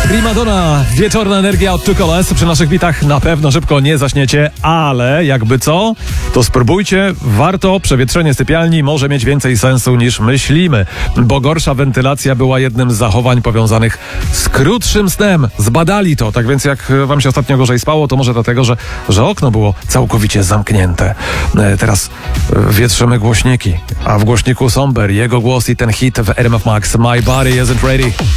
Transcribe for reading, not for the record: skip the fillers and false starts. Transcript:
Primadonna, wieczorna energia od Tukoles. Przy naszych bitach na pewno szybko nie zaśniecie, ale jakby co, to spróbujcie. Warto, przewietrzenie sypialni może mieć więcej sensu niż myślimy, bo gorsza wentylacja była jednym z zachowań powiązanych z krótszym snem. Zbadali to, tak więc jak wam się ostatnio gorzej spało, to może dlatego, że okno było całkowicie zamknięte. Teraz wietrzymy głośniki, a w głośniku Somber, jego głos i ten hit w RMF Max My Body Isn't Ready.